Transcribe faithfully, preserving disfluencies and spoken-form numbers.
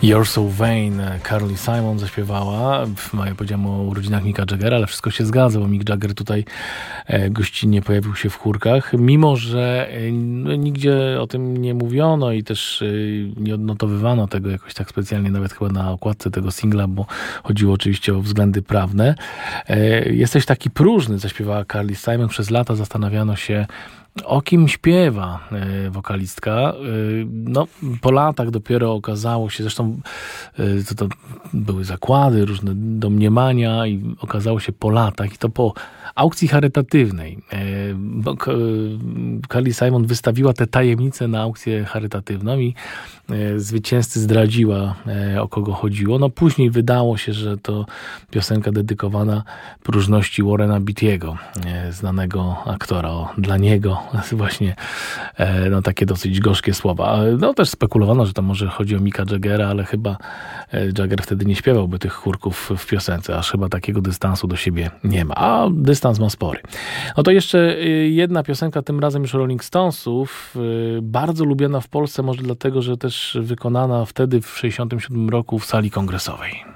You're So Vain, Carly Simon zaśpiewała. Ja powiedziałem o urodzinach Micka Jaggera, ale wszystko się zgadza, bo Mick Jagger tutaj gościnnie pojawił się w chórkach, mimo że nigdzie o tym nie mówiono i też nie odnotowywano tego jakoś tak specjalnie, nawet chyba na okładce tego singla, bo chodziło oczywiście o względy prawne. Jesteś taki próżny, zaśpiewała Carly Simon. Przez lata zastanawiano się, o kim śpiewa wokalistka. No, po latach dopiero okazało się, zresztą to, to były zakłady, różne domniemania i okazało się po latach, i to po aukcji charytatywnej. Bo Carly Simon wystawiła te tajemnice na aukcję charytatywną i zwycięzcy zdradziła, o kogo chodziło. No później wydało się, że to piosenka dedykowana próżności Warrena Beatty'ego, znanego aktora. O, dla niego właśnie no, takie dosyć gorzkie słowa. No też spekulowano, że to może chodzi o Micka Jaggera, ale chyba Jagger wtedy nie śpiewałby tych chórków w piosence, aż chyba takiego dystansu do siebie nie ma. A dystans ma spory. No to jeszcze jedna piosenka, tym razem już Rolling Stonesów, bardzo lubiana w Polsce, może dlatego, że też wykonana wtedy w sześćdziesiątym siódmym roku w sali kongresowej.